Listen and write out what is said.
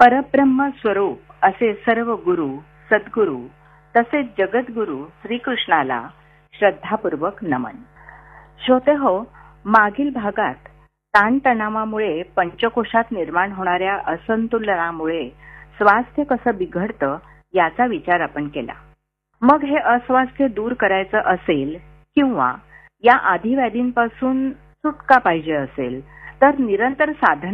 परब्रह्म स्वरूप असे सर्व गुरु सद्गुरू तसेच जगद्गुरू श्रीकृष्णाला श्रद्धापूर्वक नमन. श्रोते हो, मागील भागात ताणतणावामुळे पंचकोशात निर्माण होणाऱ्या असंतुलनामुळे स्वास्थ्य कसं बिघडतं याचा विचार आपण केला. मग हे अस्वास्थ्य दूर करायचं असेल किंवा या आधिव्याधींपासून सुटका पाहिजे असेल तर निरंतर साधना